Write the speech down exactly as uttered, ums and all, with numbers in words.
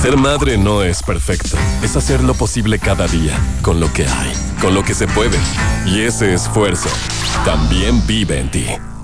Ser madre no es perfecto. Es hacer lo posible cada día, con lo que hay, con lo que se puede. Y ese esfuerzo también vive en ti.